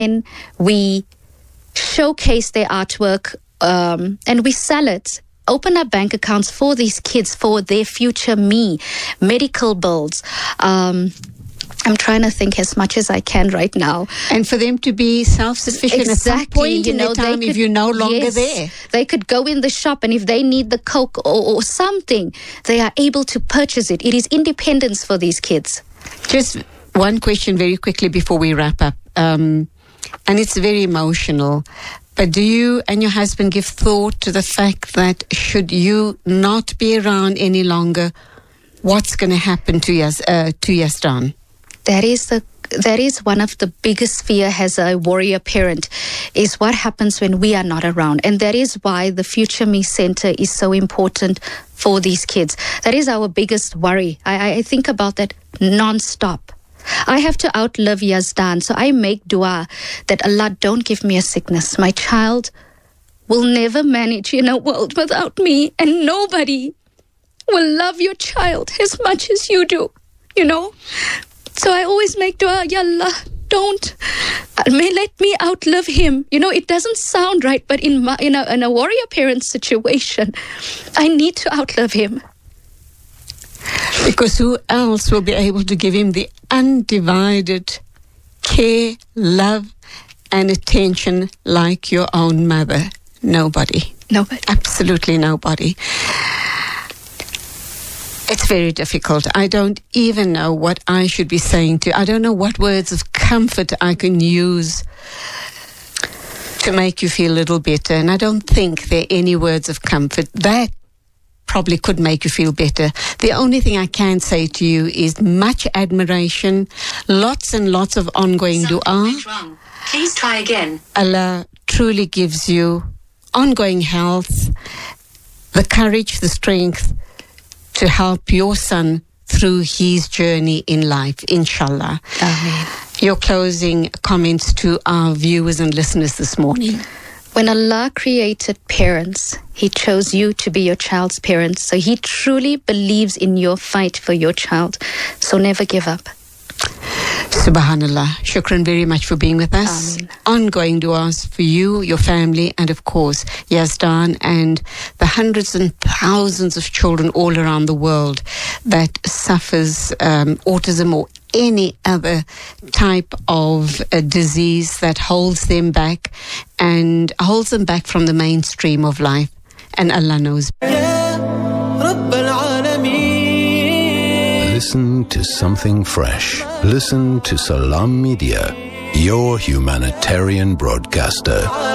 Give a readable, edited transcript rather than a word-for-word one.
And we showcase their artwork and we sell it. Open up bank accounts for these kids, for their future me, medical bills. I'm trying to think as much as I can right now. And for them to be self-sufficient at some point in their time if you're no longer there. They could go in the shop, and if they need the Coke or something, they are able to purchase it. It is independence for these kids. Just one question very quickly before we wrap up. And it's very emotional. But do you and your husband give thought to the fact that should you not be around any longer, what's going to happen to Yazdan? That is one of the biggest fear as a warrior parent, is what happens when we are not around. And that is why the Future Me Center is so important for these kids. That is our biggest worry. I think about that non-stop. I have to outlive Yazdan, so I make dua that Allah don't give me a sickness. My child will never manage in a world without me, and nobody will love your child as much as you do, you know? So I always make dua, Ya Allah, don't let me outlive him. You know, it doesn't sound right, but in a warrior parent situation, I need to outlive him. Because who else will be able to give him the undivided care, love, and attention like your own mother? Nobody. Nobody. Absolutely nobody. It's very difficult. I don't even know what I should be saying to you. I don't know what words of comfort I can use to make you feel a little better. And I don't think there are any words of comfort that probably could make you feel better. The only thing I can say to you is much admiration, lots and lots of ongoing dua. Please try again. Allah truly gives you ongoing health, the courage, the strength to help your son through his journey in life, inshallah. Amen. Your closing comments to our viewers and listeners this morning. When Allah created parents, He chose you to be your child's parents. So He truly believes in your fight for your child. So never give up. Subhanallah. Shukran very much for being with us. Ameen. Ongoing duas for you, your family, and of course, Yazdan and the hundreds and thousands of children all around the world that suffers autism or any other type of disease that holds them back and holds them back from the mainstream of life. And Allah knows. Listen to something fresh. Listen to Salam Media, your humanitarian broadcaster.